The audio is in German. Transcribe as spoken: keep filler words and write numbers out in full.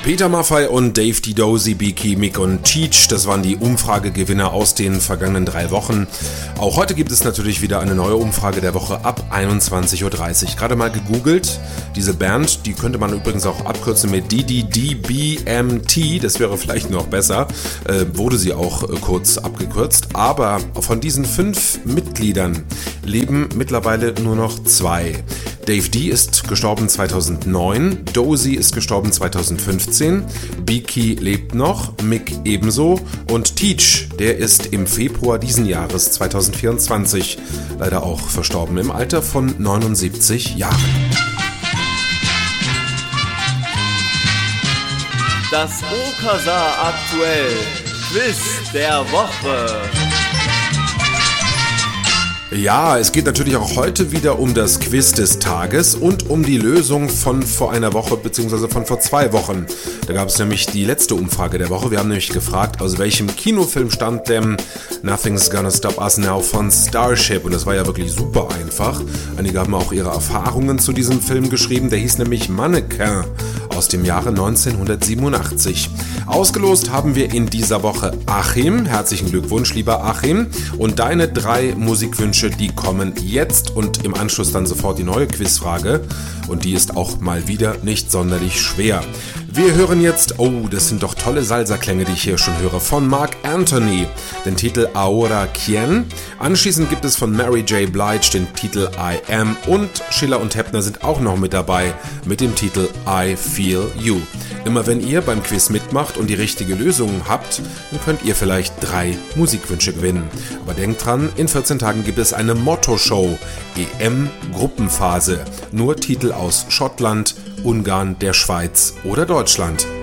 Peter Maffay und Dave Dozy, Biki, Mick und Teach, das waren die Umfragegewinner aus den vergangenen drei Wochen. Auch heute gibt es natürlich wieder eine neue Umfrage der Woche ab einundzwanzig Uhr dreißig. Gerade mal gegoogelt, diese Band, die könnte man übrigens auch abkürzen mit D D D B M T, das wäre vielleicht noch besser, äh, wurde sie auch äh, kurz abgekürzt. Aber von diesen fünf Mitgliedern leben mittlerweile nur noch zwei. Dave D ist gestorben zweitausendneun, Dozy ist gestorben zweitausendfünfzehn, Biki lebt noch, Mick ebenso und Teach, der ist im Februar diesen Jahres zweitausendvierundzwanzig leider auch verstorben im Alter von neunundsiebzig Jahren. Das Okasa aktuell Quiz der Woche. Ja, es geht natürlich auch heute wieder um das Quiz des Tages und um die Lösung von vor einer Woche bzw. von vor zwei Wochen. Da gab es nämlich die letzte Umfrage der Woche. Wir haben nämlich gefragt, aus welchem Kinofilm stammt denn Nothing's Gonna Stop Us Now von Starship. Und das war ja wirklich super einfach. Einige haben auch ihre Erfahrungen zu diesem Film geschrieben. Der hieß nämlich Mannequin aus dem Jahre neunzehnhundertsiebenundachtzig. Ausgelost haben wir in dieser Woche Achim. Herzlichen Glückwunsch, lieber Achim. Und deine drei Musikwünsche, die kommen jetzt und im Anschluss dann sofort die neue Quizfrage. Und die ist auch mal wieder nicht sonderlich schwer. Wir hören jetzt, oh, das sind doch tolle Salsa-Klänge, die ich hier schon höre, von Mark Anthony, den Titel Ahora Quien. Anschließend gibt es von Mary J. Blige den Titel I Am und Schiller und Heppner sind auch noch mit dabei mit dem Titel I Feel You. Immer wenn ihr beim Quiz mitmacht und die richtige Lösung habt, dann könnt ihr vielleicht drei Musikwünsche gewinnen. Aber denkt dran, in vierzehn Tagen gibt es eine Motto-Show, E M-Gruppenphase. Nur Titel aus Schottland, Ungarn, der Schweiz oder Deutschland.